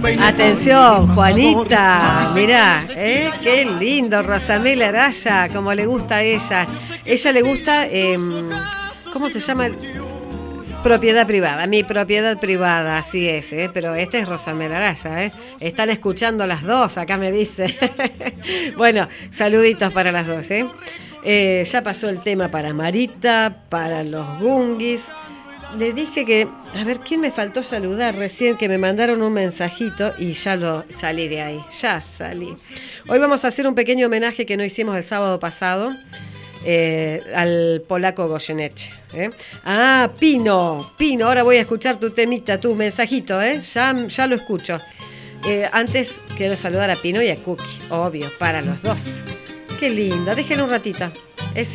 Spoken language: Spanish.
Atención, Juanita, mirá, qué lindo, Rosamela Araya, como le gusta a ella. Ella le gusta, ¿cómo se llama? Propiedad privada, mi propiedad privada, así es, pero este es Rosamela Araya, están escuchando las dos, acá me dice. Bueno, saluditos para las dos, ya pasó el tema para Marita, para los Gungis. Le dije que, a ver, ¿quién me faltó saludar recién? Que me mandaron un mensajito y ya lo salí de ahí, ya salí. Hoy vamos a hacer un pequeño homenaje que no hicimos el sábado pasado al polaco Goyeneche. Pino, ahora voy a escuchar tu temita, tu mensajito, ya lo escucho. Antes quiero saludar a Pino y a Cookie, obvio, para los dos. Qué linda, déjenlo un ratito.